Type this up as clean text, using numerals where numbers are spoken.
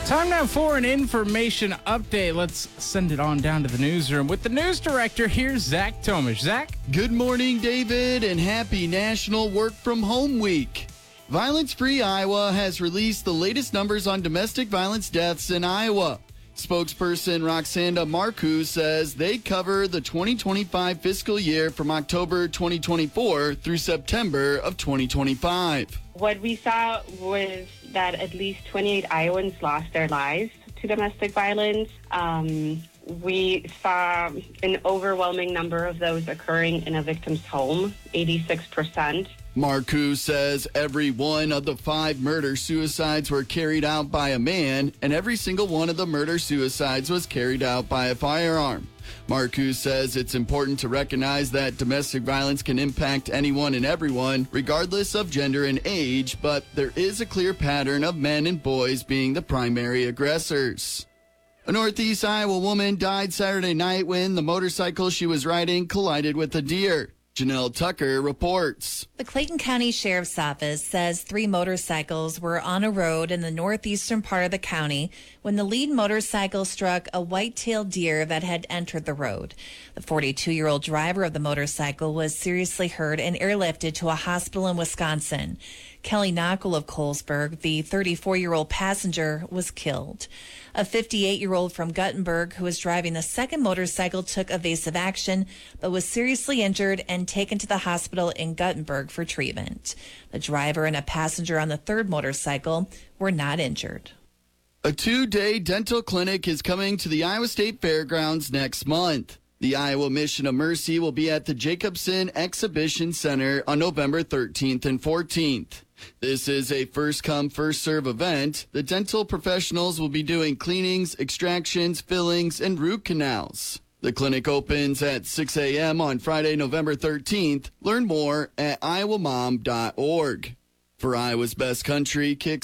Time now for an information update. Let's send it on down to the newsroom with the news director. Here's Zach Tomish. Zach? Good morning, David, and happy National Work From Home Week. Violence Free Iowa has released the latest numbers on domestic violence deaths in Iowa. Spokesperson Roxanda Marcoux says they cover the 2025 fiscal year from October 2024 through September of 2025. What we saw was that at least 28 Iowans lost their lives to domestic violence. We saw an overwhelming number of those occurring in a victim's home, 86%. Marcoux says every one of the 5 murder-suicides were carried out by a man, and every single one of the murder-suicides was carried out by a firearm. Marcoux says it's important to recognize that domestic violence can impact anyone and everyone, regardless of gender and age, but there is a clear pattern of men and boys being the primary aggressors. A Northeast Iowa woman died Saturday night when the motorcycle she was riding collided with a deer. Janelle Tucker reports. The Clayton County Sheriff's Office says 3 motorcycles were on a road in the northeastern part of the county when the lead motorcycle struck a white-tailed deer that had entered the road. The 42-year-old driver of the motorcycle was seriously hurt and airlifted to a hospital in Wisconsin. Kelly Knockel of Colesburg, the 34-year-old passenger, was killed. A 58-year-old from Guttenberg who was driving the second motorcycle took evasive action but was seriously injured and taken to the hospital in Guttenberg for treatment. The driver and a passenger on the third motorcycle were not injured. A 2-day dental clinic is coming to the Iowa State Fairgrounds next month. The Iowa Mission of Mercy will be at the Jacobson Exhibition Center on November 13th and 14th. This is a first-come, first-serve event. The dental professionals will be doing cleanings, extractions, fillings, and root canals. The clinic opens at 6 a.m. on Friday, November 13th. Learn more at iowamom.org. For Iowa's Best Country, Kicks